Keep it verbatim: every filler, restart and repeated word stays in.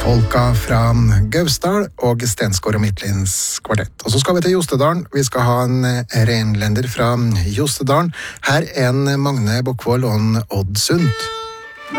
Polka fra Gausdal og Stensgård og Midtlins kvartett. Og så skal vi til Jostedalen. Vi skal ha en renlender fra Jostedalen. Her er en Magne Bokvold og en Odd Sundt.